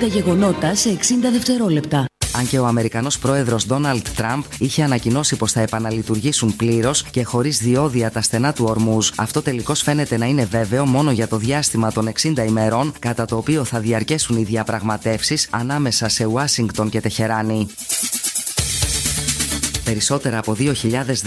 τα γεγονότα σε 60 δευτερόλεπτα. Αν και ο Αμερικανός πρόεδρος Ντόναλντ Τραμπ είχε ανακοινώσει πως θα επαναλειτουργήσουν πλήρως και χωρίς διόδια τα στενά του Ορμούζ, αυτό τελικώς φαίνεται να είναι βέβαιο μόνο για το διάστημα των 60 ημερών, κατά το οποίο θα διαρκέσουν οι διαπραγματεύσεις ανάμεσα σε Ουάσιγκτον και Τεχεράνη. Περισσότερα από 2.000